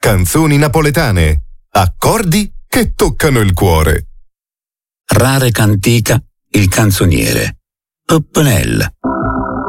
Canzoni napoletane. Accordi che toccano il cuore. Rare cantica il canzoniere. Oppenel.